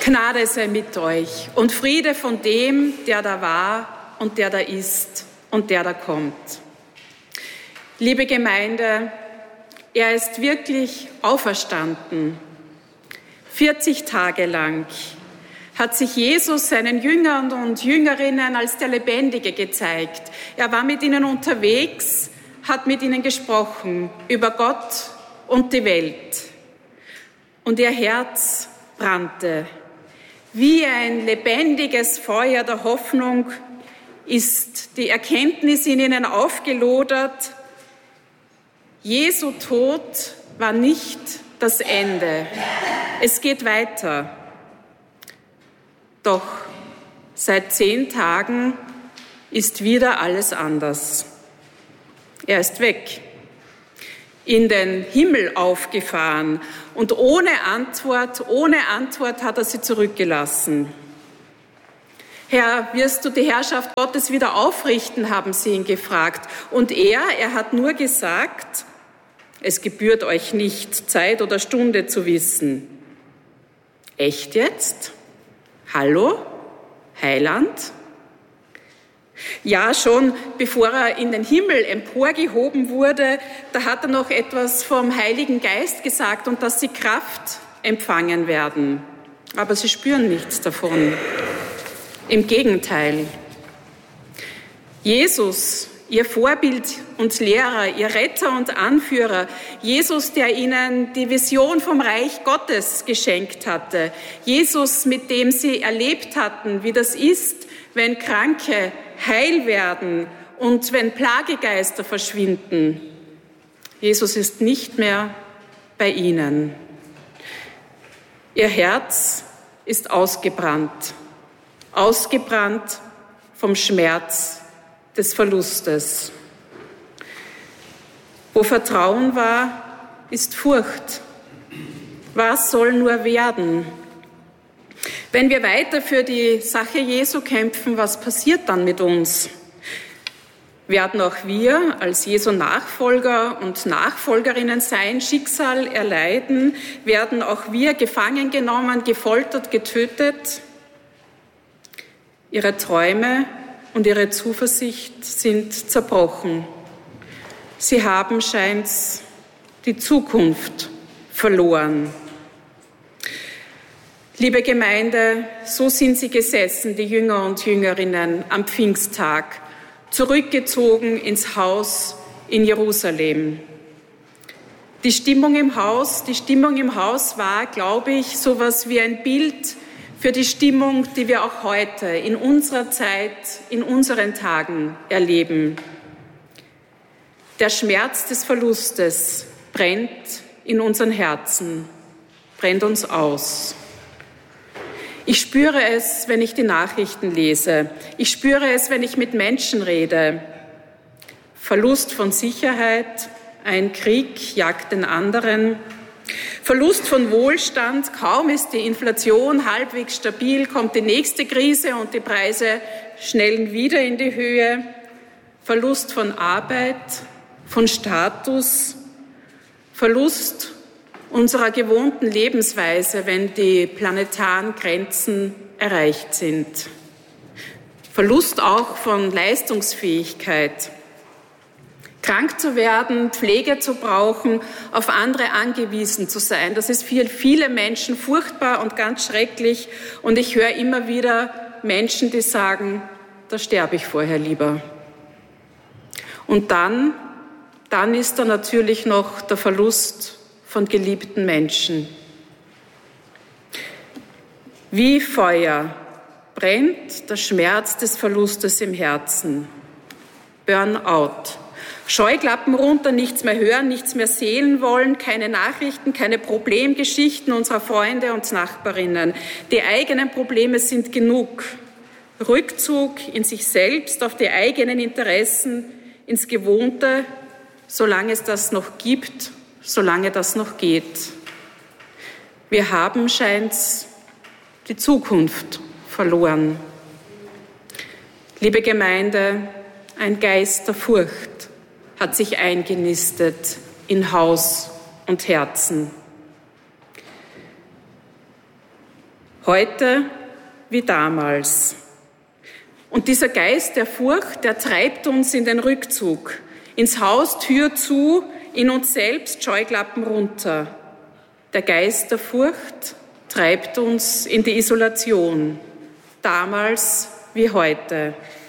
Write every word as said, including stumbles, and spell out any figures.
Gnade sei mit euch und Friede von dem, der da war und der da ist und der da kommt. Liebe Gemeinde, er ist wirklich auferstanden. vierzig Tage lang hat sich Jesus seinen Jüngern und Jüngerinnen als der Lebendige gezeigt. Er war mit ihnen unterwegs, hat mit ihnen gesprochen über Gott und die Welt. Und ihr Herz brannte. Wie ein lebendiges Feuer der Hoffnung ist die Erkenntnis in ihnen aufgelodert: Jesu Tod war nicht das Ende. Es geht weiter. Doch seit zehn Tagen ist wieder alles anders. Er ist weg, in den Himmel aufgefahren und ohne Antwort, ohne Antwort hat er sie zurückgelassen. Herr, wirst du die Herrschaft Gottes wieder aufrichten, haben sie ihn gefragt. Und er, er hat nur gesagt: Es gebührt euch nicht, Zeit oder Stunde zu wissen. Echt jetzt? Hallo, Heiland? Ja, schon bevor er in den Himmel emporgehoben wurde, da hat er noch etwas vom Heiligen Geist gesagt und dass sie Kraft empfangen werden. Aber sie spüren nichts davon. Im Gegenteil. Jesus, ihr Vorbild und Lehrer, ihr Retter und Anführer, Jesus, der ihnen die Vision vom Reich Gottes geschenkt hatte, Jesus, mit dem sie erlebt hatten, wie das ist, wenn Kranke heil werden und wenn Plagegeister verschwinden. Jesus ist nicht mehr bei ihnen. Ihr Herz ist ausgebrannt, ausgebrannt vom Schmerz des Verlustes. Wo Vertrauen war, ist Furcht. Was soll nur werden? Wenn wir weiter für die Sache Jesu kämpfen, was passiert dann mit uns? Werden auch wir als Jesu Nachfolger und Nachfolgerinnen sein Schicksal erleiden? Werden auch wir gefangen genommen, gefoltert, getötet? Ihre Träume und ihre Zuversicht sind zerbrochen. Sie haben, scheint's, die Zukunft verloren. Liebe Gemeinde, so sind sie gesessen, die Jünger und Jüngerinnen, am Pfingsttag, zurückgezogen ins Haus in Jerusalem. Die Stimmung im Haus, die Stimmung im Haus war, glaube ich, sowas wie ein Bild für die Stimmung, die wir auch heute in unserer Zeit, in unseren Tagen erleben. Der Schmerz des Verlustes brennt in unseren Herzen, brennt uns aus. Ich spüre es, wenn ich die Nachrichten lese. Ich spüre es, wenn ich mit Menschen rede. Verlust von Sicherheit, ein Krieg jagt den anderen. Verlust von Wohlstand, kaum ist die Inflation halbwegs stabil, kommt die nächste Krise und die Preise schnellen wieder in die Höhe. Verlust von Arbeit, von Status, Verlust unserer gewohnten Lebensweise, wenn die planetaren Grenzen erreicht sind. Verlust auch von Leistungsfähigkeit. Krank zu werden, Pflege zu brauchen, auf andere angewiesen zu sein, das ist für viele Menschen furchtbar und ganz schrecklich. Und ich höre immer wieder Menschen, die sagen, da sterbe ich vorher lieber. Und dann, dann ist da natürlich noch der Verlust von geliebten Menschen. Wie Feuer brennt der Schmerz des Verlustes im Herzen. Burnout. Scheuklappen runter, nichts mehr hören, nichts mehr sehen wollen, keine Nachrichten, keine Problemgeschichten unserer Freunde und Nachbarinnen. Die eigenen Probleme sind genug. Rückzug in sich selbst, auf die eigenen Interessen, ins Gewohnte, solange es das noch gibt, solange das noch geht. Wir haben, scheint's, die Zukunft verloren. Liebe Gemeinde, ein Geist der Furcht hat sich eingenistet in Haus und Herzen. heute wie damals. Und dieser Geist der Furcht, der treibt uns in den Rückzug, ins Haus, Tür zu, in uns selbst, Scheuklappen runter. Der Geist der Furcht treibt uns in die Isolation, damals wie heute.